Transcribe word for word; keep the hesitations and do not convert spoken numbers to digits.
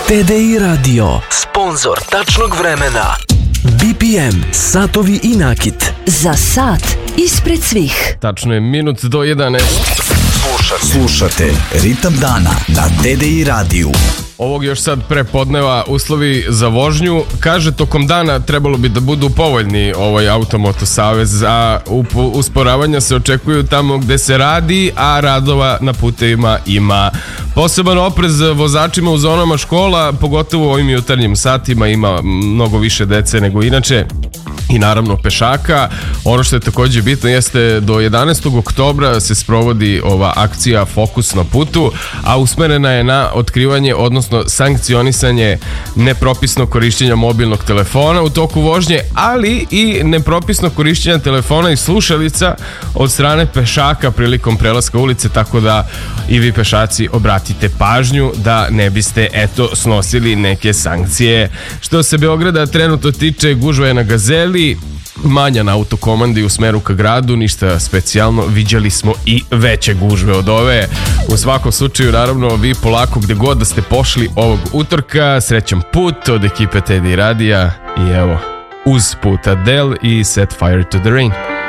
T D I Radio, sponsor tačnog vremena. B P M, satovi i nakit. Za sat ispred svih. Tačno je minut do jedanaest. Slušate, Slušate Ritam dana na T D I radiju. Ovog još sad prepodneva uslovi za vožnju. Kaže, tokom dana trebalo bi da budu povoljni ovaj Automoto Savez, a usporavanja se očekuju tamo gde se radi, a radova na putevima ima. Poseban oprez vozačima u zonama škola, pogotovo u ovim jutarnjim satima, ima mnogo više dece nego inače. I naravno pešaka. Ono što je također bitno jeste do jedanaestog oktobra se sprovodi ova akcija Fokus na putu, a usmerena je na otkrivanje, odnosno sankcionisanje nepropisnog korišćenja mobilnog telefona u toku vožnje, ali i nepropisnog korišćenja telefona i slušalica od strane pešaka prilikom prelaska ulice, tako da i vi pešaci obratite pažnju da ne biste eto snosili neke sankcije. Što se Beograda trenutno tiče, gužva je na Gazeli, manja na autokomandi u smeru ka gradu, ništa specijalno, viđali smo i veće gužve od ove. U svakom slučaju, naravno, vi polako gde god da ste pošli ovog utorka, srećan put od ekipe T D I radija i evo, uz put Adele i Set Fire to the Rain.